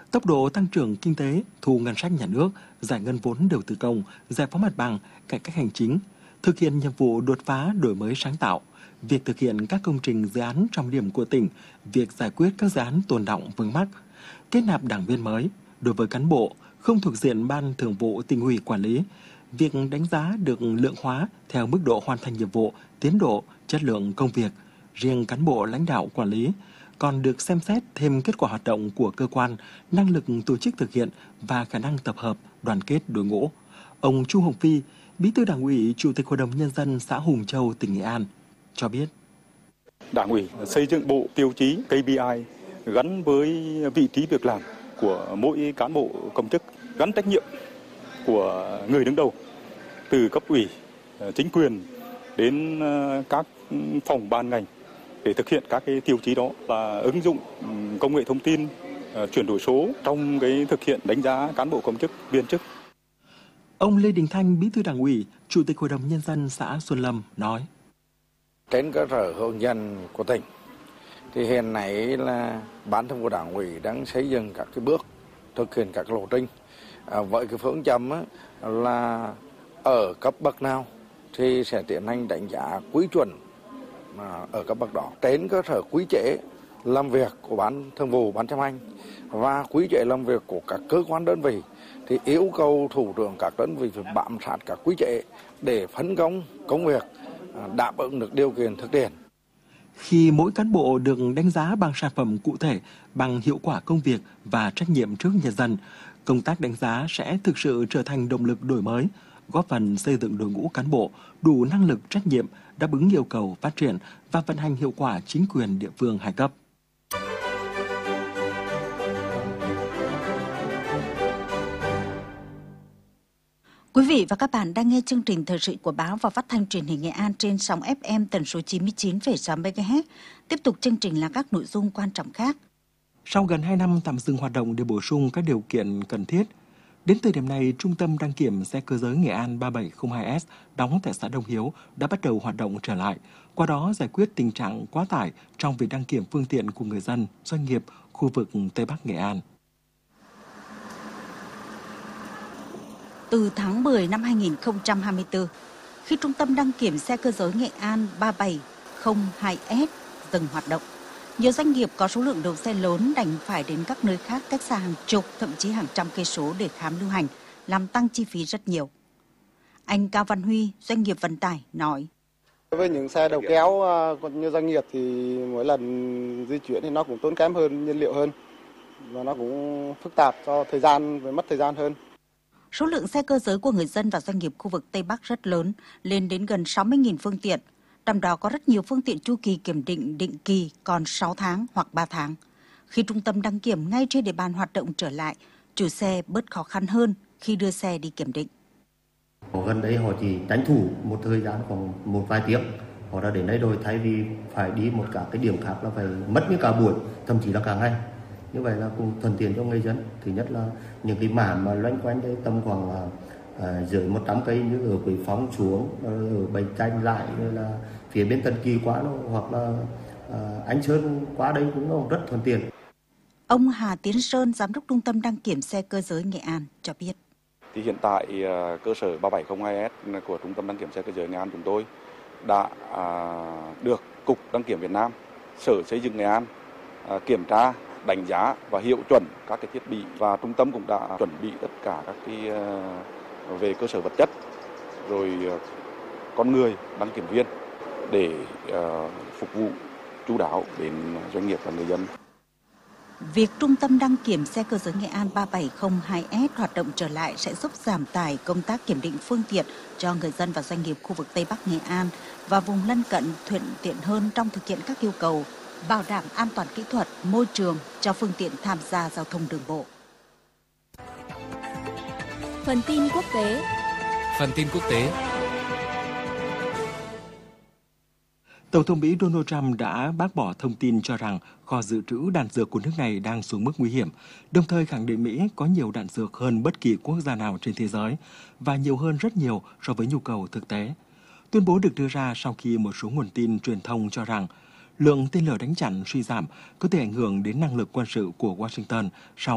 Tốc độ tăng trưởng kinh tế, thu ngân sách nhà nước, giải ngân vốn đầu tư công, giải phóng mặt bằng, cải cách hành chính, thực hiện nhiệm vụ đột phá đổi mới sáng tạo, việc thực hiện các công trình dự án trọng điểm của tỉnh, việc giải quyết các dự án tồn đọng vướng mắc, kết nạp đảng viên mới đối với cán bộ không thuộc diện ban thường vụ tỉnh ủy quản lý, việc đánh giá được lượng hóa theo mức độ hoàn thành nhiệm vụ, tiến độ, chất lượng công việc, riêng cán bộ lãnh đạo quản lý còn được xem xét thêm kết quả hoạt động của cơ quan, năng lực tổ chức thực hiện và khả năng tập hợp, đoàn kết đội ngũ. Ông Chu Hồng Phi, Bí thư Đảng ủy, Chủ tịch Hội đồng Nhân dân xã Hùng Châu, tỉnh Nghệ An cho biết. Đảng ủy xây dựng bộ tiêu chí KPI gắn với vị trí việc làm của mỗi cán bộ công chức, gắn trách nhiệm của người đứng đầu từ cấp ủy, chính quyền đến các phòng ban ngành để thực hiện các cái tiêu chí đó và ứng dụng công nghệ thông tin, chuyển đổi số trong cái thực hiện đánh giá cán bộ công chức, viên chức. Ông Lê Đình Thanh, Bí thư Đảng ủy, Chủ tịch Hội đồng Nhân dân xã Xuân Lâm nói. Trên cơ sở hướng dẫn của tỉnh, thì hiện nay là Ban Thường vụ Đảng ủy đang xây dựng các cái bước thực hiện các lộ trình với cái phương châm là ở cấp bậc nào thì sẽ tiến hành đánh giá quy chuẩn ở cấp bậc đó. Trên cơ sở quy chế làm việc của Ban Thường vụ, Ban chấp hành và quy chế làm việc của các cơ quan đơn vị thì yêu cầu thủ trưởng các đơn vị phải bám sát các quy chế để phân công công việc đáp ứng được điều kiện thực tiễn. Khi mỗi cán bộ được đánh giá bằng sản phẩm cụ thể, bằng hiệu quả công việc và trách nhiệm trước nhân dân, công tác đánh giá sẽ thực sự trở thành động lực đổi mới, góp phần xây dựng đội ngũ cán bộ đủ năng lực, trách nhiệm, đáp ứng yêu cầu phát triển và vận hành hiệu quả chính quyền địa phương hai cấp. Quý vị và các bạn đang nghe chương trình thời sự của Báo và Phát thanh Truyền hình Nghệ An trên sóng FM tần số 99,6 MHz. Tiếp tục chương trình là các nội dung quan trọng khác. Sau gần 2 năm tạm dừng hoạt động để bổ sung các điều kiện cần thiết, đến thời điểm này, Trung tâm đăng kiểm xe cơ giới Nghệ An 3702S đóng tại xã Đông Hiếu đã bắt đầu hoạt động trở lại, qua đó giải quyết tình trạng quá tải trong việc đăng kiểm phương tiện của người dân, doanh nghiệp khu vực Tây Bắc Nghệ An. Từ tháng 10 năm 2024, khi Trung tâm đăng kiểm xe cơ giới Nghệ An 3702S dừng hoạt động, nhiều doanh nghiệp có số lượng đầu xe lớn đành phải đến các nơi khác cách xa hàng chục, thậm chí hàng trăm cây số để khám lưu hành, làm tăng chi phí rất nhiều. Anh Cao Văn Huy, doanh nghiệp vận tải, nói. Với những xe đầu kéo như doanh nghiệp thì mỗi lần di chuyển thì nó cũng tốn kém hơn, nhiên liệu hơn và nó cũng phức tạp cho thời gian, và mất thời gian hơn. Số lượng xe cơ giới của người dân và doanh nghiệp khu vực Tây Bắc rất lớn, lên đến gần 60.000 phương tiện. Trong đó có rất nhiều phương tiện chu kỳ kiểm định định kỳ còn 6 tháng hoặc 3 tháng. Khi trung tâm đăng kiểm ngay trên địa bàn hoạt động trở lại, chủ xe bớt khó khăn hơn khi đưa xe đi kiểm định. Gần đây họ chỉ tranh thủ một thời gian khoảng một vài tiếng. Họ đã đến đây rồi, thay vì phải đi một cả cái điểm khác là phải mất như cả buổi, thậm chí là cả ngày. Như vậy là cũng thuận tiện cho người dân. Thứ nhất là những cái mã mà loanh quanh đây tầm khoảng dưới 100 cây như ở Quế Phong xuống, ở Bạch Chanh lại, như là phía bên Tân Kỳ quá nó, hoặc là Anh Sơn qua đây cũng rất thuận tiện. Ông Hà Tiến Sơn, giám đốc Trung tâm đăng kiểm xe cơ giới Nghệ An cho biết. Thì hiện tại cơ sở 3702S của Trung tâm đăng kiểm xe cơ giới Nghệ An chúng tôi đã được Cục Đăng kiểm Việt Nam, Sở Xây dựng Nghệ An kiểm tra, đánh giá và hiệu chuẩn các cái thiết bị, và trung tâm cũng đã chuẩn bị tất cả các cái về cơ sở vật chất rồi con người đăng kiểm viên để phục vụ chu đáo đến doanh nghiệp và người dân. Việc Trung tâm đăng kiểm xe cơ giới Nghệ An 3702S hoạt động trở lại sẽ giúp giảm tải công tác kiểm định phương tiện cho người dân và doanh nghiệp khu vực Tây Bắc Nghệ An và vùng lân cận, thuận tiện hơn trong thực hiện các yêu cầu bảo đảm an toàn kỹ thuật, môi trường cho phương tiện tham gia giao thông đường bộ. Phần tin quốc tế. Tổng thống Mỹ Donald Trump đã bác bỏ thông tin cho rằng kho dự trữ đạn dược của nước này đang xuống mức nguy hiểm, đồng thời khẳng định Mỹ có nhiều đạn dược hơn bất kỳ quốc gia nào trên thế giới và nhiều hơn rất nhiều so với nhu cầu thực tế. Tuyên bố được đưa ra sau khi một số nguồn tin truyền thông cho rằng lượng tên lửa đánh chặn suy giảm có thể ảnh hưởng đến năng lực quân sự của Washington sau